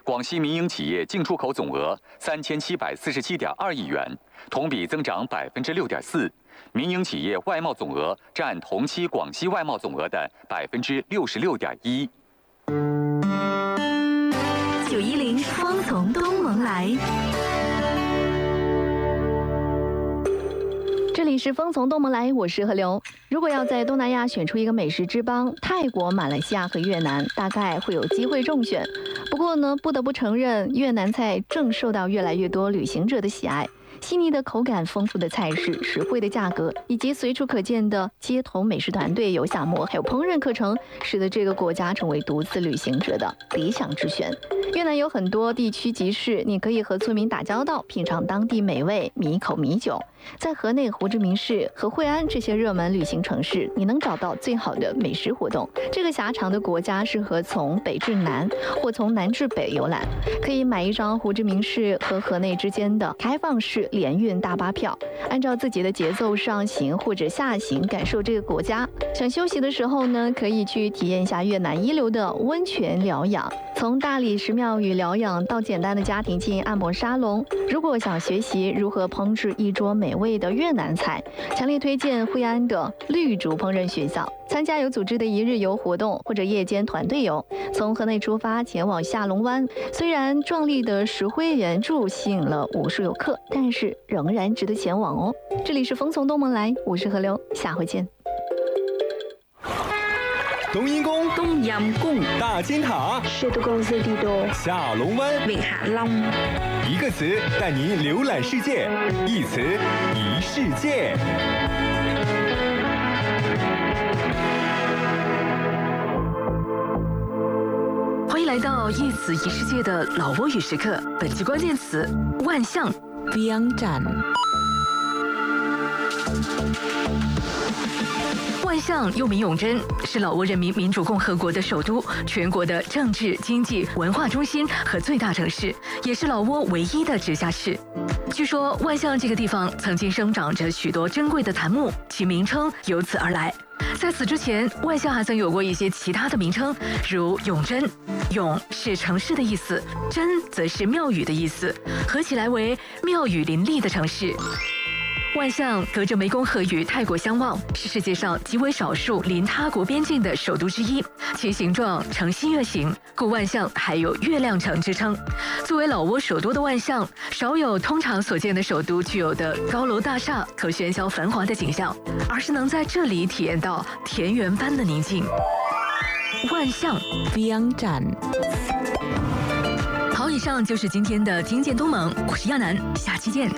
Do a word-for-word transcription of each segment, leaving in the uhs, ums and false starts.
广西民营企业进出口总额三千七百四十七点二亿元，同比增长百分之六点四。民营企业外贸总额占同期广西外贸总额的百分之六十六点一。 九一零风从东蒙来。这里是风从东蒙来，我是何流。如果要在东南亚选出一个美食之邦，泰国、马来西亚和越南大概会有机会中选。不过呢，不得不承认，越南菜正受到越来越多旅行者的喜爱。细腻的口感、丰富的菜式、实惠的价格，以及随处可见的街头美食团队、油下馍，还有烹饪课程，使得这个国家成为独自旅行者的理想之选。越南有很多地区集市，你可以和村民打交道，品尝当地美味，抿一口米酒。在河内、胡志明市和惠安这些热门旅行城市，你能找到最好的美食活动。这个狭长的国家适合从北至南或从南至北游览，可以买一张胡志明市和河内之间的开放式联运大巴票，按照自己的节奏上行或者下行，感受这个国家。想休息的时候呢，可以去体验一下越南一流的温泉疗养，从大理石庙宇疗养到简单的家庭进行按摩沙龙。如果想学习如何烹制一桌美味的越南菜，强烈推荐惠安的绿竹烹饪学校。参加有组织的一日游活动或者夜间团队游，从河内出发前往下龙湾。虽然壮丽的石灰岩柱吸引了无数游客，但是仍然值得前往哦。这里是风从东蒙来，我是何流，下回见。 冬阴功、 冬阴功、 大金塔、 雪都公司地多、 下龙湾、 永下浪。 一个词带你浏览世界，一词一世界。 欢迎来到一词一世界的老挝语时刻。本期关键词：万象。Viang展。万象又名永贞，是老挝人民民主共和国的首都，全国的政治、经济、文化中心和最大城市，也是老挝唯一的直辖市。据说万象这个地方曾经生长着许多珍贵的檀木，其名称由此而来。在此之前，万象还曾有过一些其他的名称，如永贞。永是城市的意思，贞则是庙宇的意思，合起来为庙宇林立的城市。万象隔着湄公河与泰国相望，是世界上极为少数临他国边境的首都之一。其形状呈新月形，故万象还有月亮城之称。作为老挝首都的万象，少有通常所见的首都具有的高楼大厦和喧嚣繁华的景象，而是能在这里体验到田园般的宁静。万象 Viang 展。好，以上就是今天的听见东盟，我是亚楠，下期见。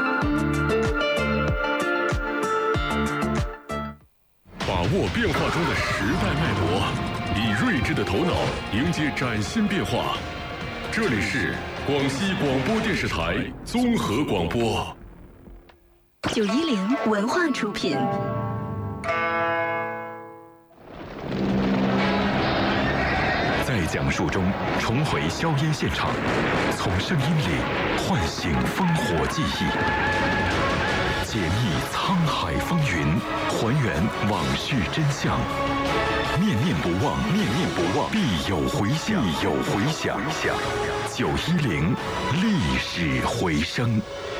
把握变化中的时代脉搏，以睿智的头脑迎接崭新变化。这里是广西广播电视台综合广播。 九一零文化出品。 在讲述中重回硝烟现场，从声音里唤醒烽火记忆。解密沧海风云，还原往事真相。念念不忘，念念不忘，必有回响，必有回响。九一零历史回声。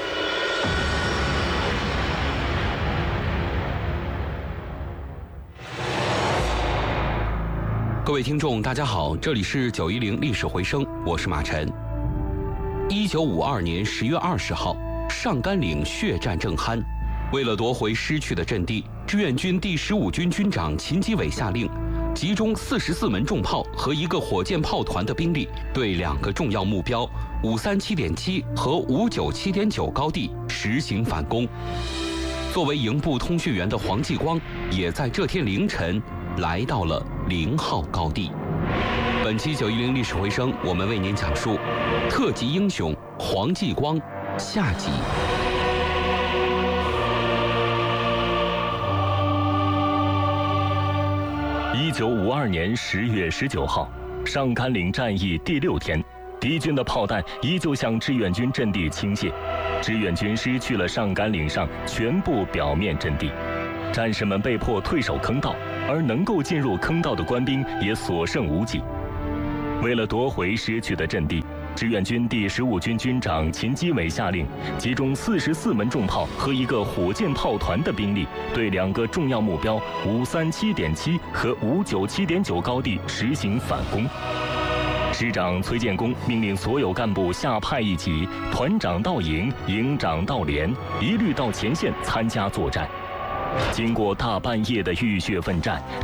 各位听众，大家好，这里是九一零历史回声，我是马晨。一九五二年十月二十号，上甘岭血战正酣。为了夺回失去的阵地，志愿军第十五军军长秦基伟下令，集中四十四门重炮和一个火箭炮团的兵力，对两个重要目标五三七点七和五九七点九高地实行反攻。作为营部通讯员的黄继光，也在这天凌晨来到了零号高地。本期九一零历史回声，我们为您讲述特级英雄黄继光下集。 一九五二年十月十九号，上甘岭战役第六天，敌军的炮弹依旧向志愿军阵地倾泻，志愿军失去了上甘岭上全部表面阵地，战士们被迫退守坑道，而能够进入坑道的官兵也所剩无几。 为了夺回失去的阵地，志愿军第十五军军长秦基伟下令集中四十四门重炮和一个火箭炮团的兵力，对两个重要目标五三七点七和五九七点九高地实行反攻。师长崔建功命令所有干部下派一级，团长到营，营长到连，一律到前线参加作战。经过大半夜的浴血奋战，